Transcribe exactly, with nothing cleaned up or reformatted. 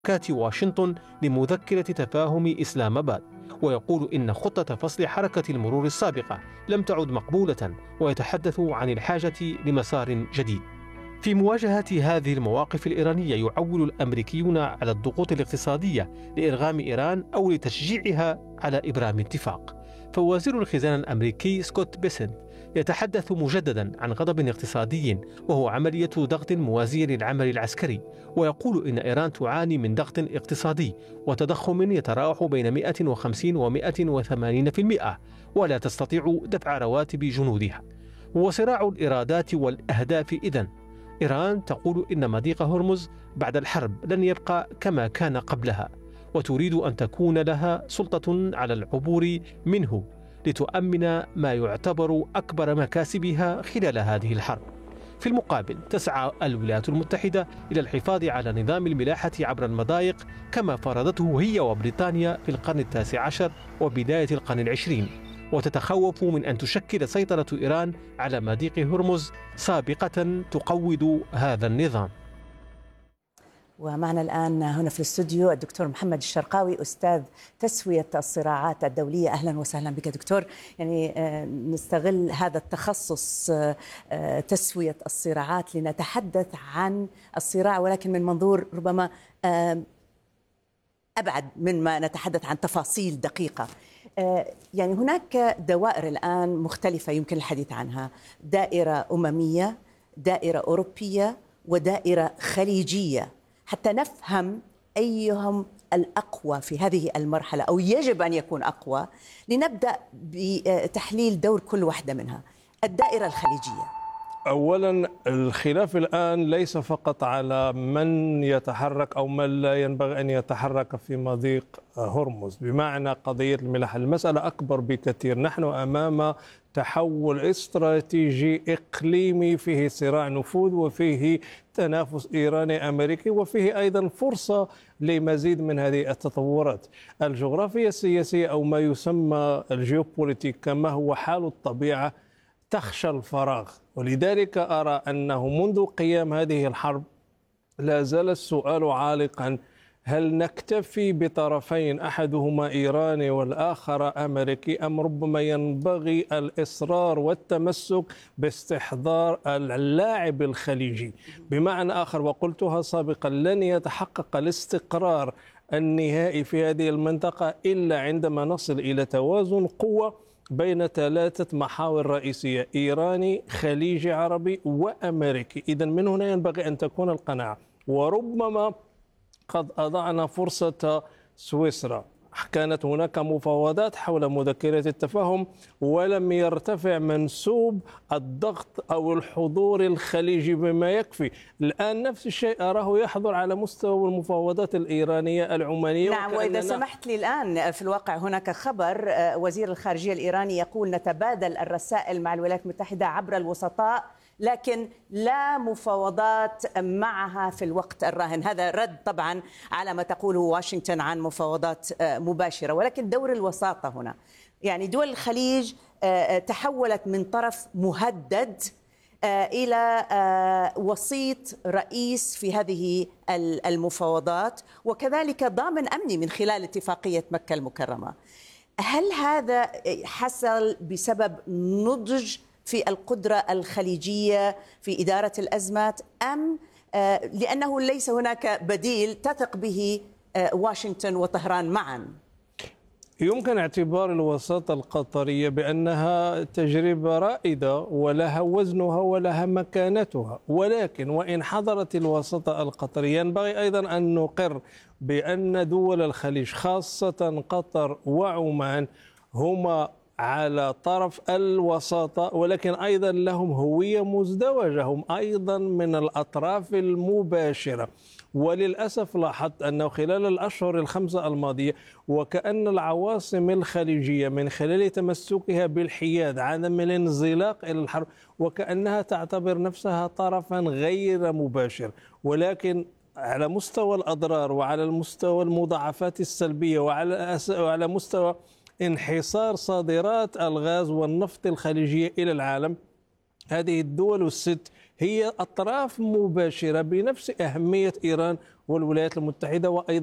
كات واشنطن لمذكرة تفاهم إسلام آباد، ويقول إن خطة فصل حركة المرور السابقة لم تعد مقبولة، ويتحدث عن الحاجة لمسار جديد. في مواجهة هذه المواقف الإيرانية يعول الأمريكيون على الضغوط الاقتصادية لإرغام إيران أو لتشجيعها على إبرام اتفاق. فوزير الخزانة الأمريكي سكوت بيسنت يتحدث مجددا عن غضب اقتصادي وهو عملية ضغط موازية للعمل العسكري، ويقول إن إيران تعاني من ضغط اقتصادي وتضخم يتراوح بين مئة وخمسين ومئة وثمانين بالمئة، ولا تستطيع دفع رواتب جنودها. وصراع الإرادات والأهداف إذن. إيران تقول إن مضيق هرمز بعد الحرب لن يبقى كما كان قبلها، وتريد أن تكون لها سلطة على العبور منه لتؤمن ما يعتبر أكبر مكاسبها خلال هذه الحرب. في المقابل تسعى الولايات المتحدة إلى الحفاظ على نظام الملاحة عبر المضايق كما فرضته هي وبريطانيا في القرن التاسع عشر وبداية القرن العشرين، وتتخوف من أن تشكل سيطرة إيران على مضيق هرمز سابقة تقوض هذا النظام. ومعنا الآن هنا في الاستوديو الدكتور محمد الشرقاوي أستاذ تسوية الصراعات الدولية. أهلا وسهلا بك دكتور. يعني نستغل هذا التخصص تسوية الصراعات لنتحدث عن الصراع ولكن من منظور ربما أبعد من ما نتحدث عن تفاصيل دقيقة. يعني هناك دوائر الآن مختلفة يمكن الحديث عنها، دائرة أممية، دائرة أوروبية، ودائرة خليجية، حتى نفهم أيهم الأقوى في هذه المرحلة أو يجب أن يكون أقوى. لنبدأ بتحليل دور كل واحدة منها. الدائرة الخليجية، أولا الخلاف الآن ليس فقط على من يتحرك أو من لا ينبغي أن يتحرك في مضيق هرمز، بمعنى قضية الملاحة. المسألة أكبر بكثير. نحن أمام تحول استراتيجي إقليمي فيه صراع نفوذ وفيه تنافس إيراني أمريكي وفيه أيضا فرصة لمزيد من هذه التطورات. الجغرافيا السياسية أو ما يسمى الجيوبوليتيك كما هو حال الطبيعة تخشى الفراغ، ولذلك أرى أنه منذ قيام هذه الحرب لا زال السؤال عالقا: هل نكتفي بطرفين أحدهما إيراني والآخر أمريكي، أم ربما ينبغي الإصرار والتمسك باستحضار اللاعب الخليجي؟ بمعنى آخر، وقلتها سابقا، لن يتحقق الاستقرار النهائي في هذه المنطقة إلا عندما نصل إلى توازن قوة بين ثلاثة محاور رئيسية: إيراني، خليجي عربي، وأمريكي. إذن من هنا ينبغي أن تكون القناعة. وربما قد أضعنا فرصة سويسرا. كانت هناك مفاوضات حول مذكرة التفاهم ولم يرتفع منسوب الضغط أو الحضور الخليجي بما يكفي. الآن نفس الشيء أراه يحضر على مستوى المفاوضات الإيرانية العمانية. نعم، وإذا سمحت لي الآن في الواقع هناك خبر، وزير الخارجية الإيراني يقول نتبادل الرسائل مع الولايات المتحدة عبر الوسطاء لكن لا مفاوضات معها في الوقت الراهن. هذا رد طبعا على ما تقوله واشنطن عن مفاوضات مباشرة. ولكن دور الوساطة هنا، يعني دول الخليج تحولت من طرف مهدد إلى وسيط رئيس في هذه المفاوضات، وكذلك ضامن أمني من خلال اتفاقية مكة المكرمة. هل هذا حصل بسبب نضج في القدرة الخليجية في إدارة الأزمات، أم لأنه ليس هناك بديل تثق به واشنطن وطهران معا؟ يمكن اعتبار الوساطة القطرية بأنها تجربة رائدة ولها وزنها ولها مكانتها، ولكن وإن حضرت الوساطة القطرية ينبغي أيضا أن نقر بأن دول الخليج خاصة قطر وعمان هما على طرف الوساطة، ولكن أيضا لهم هوية مزدوجة، هم أيضا من الأطراف المباشرة. وللأسف لاحظت أنه خلال الأشهر الخمسة الماضية وكأن العواصم الخليجية من خلال تمسكها بالحياد عدم الانزلاق إلى الحرب وكأنها تعتبر نفسها طرفا غير مباشر، ولكن على مستوى الأضرار وعلى المستوى المضاعفات السلبية وعلى وعلى مستوى انحصار صادرات الغاز والنفط الخليجية إلى العالم، هذه الدول الست هي أطراف مباشرة بنفس أهمية إيران والولايات المتحدة وأيضا